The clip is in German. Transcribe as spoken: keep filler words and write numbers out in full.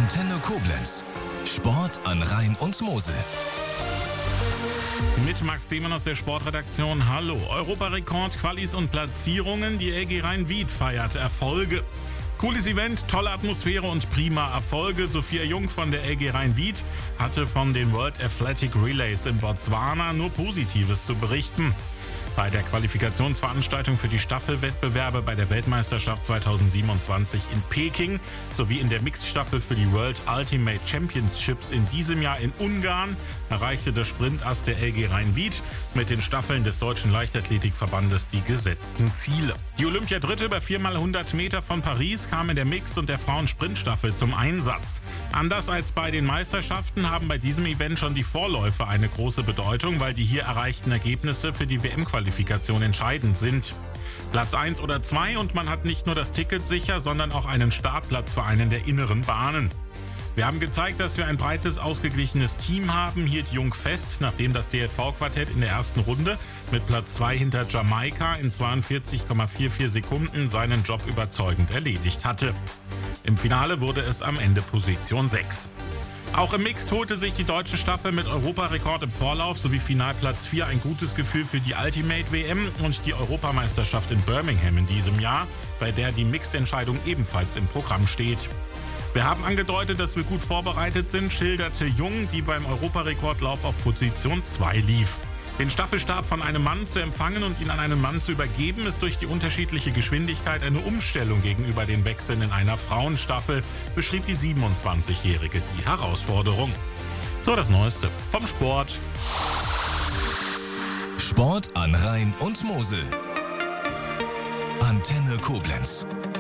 Antenne Koblenz. Sport an Rhein und Mosel. Mit Max Demann aus der Sportredaktion. Hallo. Europarekord, Qualis und Platzierungen. Die L G Rhein-Wied feiert Erfolge. Cooles Event, tolle Atmosphäre und prima Erfolge. Sophia Jung von der L G Rhein-Wied hatte von den World Athletic Relays in Botswana nur Positives zu berichten. Bei der Qualifikationsveranstaltung für die Staffelwettbewerbe bei der Weltmeisterschaft zweitausendsiebenundzwanzig in Peking sowie in der Mixstaffel für die World Ultimate Championships in diesem Jahr in Ungarn erreichte der Sprintass der L G Rhein-Wied mit den Staffeln des Deutschen Leichtathletikverbandes die gesetzten Ziele. Die Olympiadritte über vier mal hundert Meter von Paris kam in der Mix- und der Frauen-Sprintstaffel zum Einsatz. Anders als bei den Meisterschaften haben bei diesem Event schon die Vorläufe eine große Bedeutung, weil die hier erreichten Ergebnisse für die W M-Qualifikation entscheidend sind. Platz eins oder zwei und man hat nicht nur das Ticket sicher, sondern auch einen Startplatz für einen der inneren Bahnen. Wir haben gezeigt, dass wir ein breites, ausgeglichenes Team haben, hielt Jung fest, nachdem das D L V-Quartett in der ersten Runde mit Platz zwei hinter Jamaika in zweiundvierzig Komma vierundvierzig Sekunden seinen Job überzeugend erledigt hatte. Im Finale wurde es am Ende Position sechs. Auch im Mixed holte sich die deutsche Staffel mit Europarekord im Vorlauf sowie Finalplatz vier ein gutes Gefühl für die Ultimate W M und die Europameisterschaft in Birmingham in diesem Jahr, bei der die Mixed-Entscheidung ebenfalls im Programm steht. Wir haben angedeutet, dass wir gut vorbereitet sind, schilderte Jung, die beim Europarekordlauf auf Position zwei lief. Den Staffelstart von einem Mann zu empfangen und ihn an einen Mann zu übergeben, ist durch die unterschiedliche Geschwindigkeit eine Umstellung gegenüber den Wechseln in einer Frauenstaffel, beschrieb die siebenundzwanzigjährige die Herausforderung. So das Neueste vom Sport. Sport an Rhein und Mosel. Antenne Koblenz.